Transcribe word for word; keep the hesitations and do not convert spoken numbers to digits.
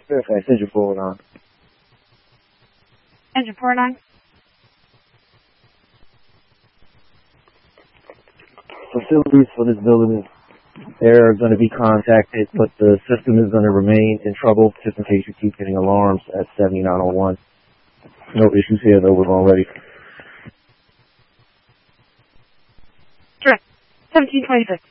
Fairfax, engine four oh nine. Engine four oh nine. Facilities for this building, they're going to be contacted, but the system is going to remain in trouble just in case you keep getting alarms at seventy-nine oh one. No issues here, though. We're all ready. Direct. seventeen twenty-six.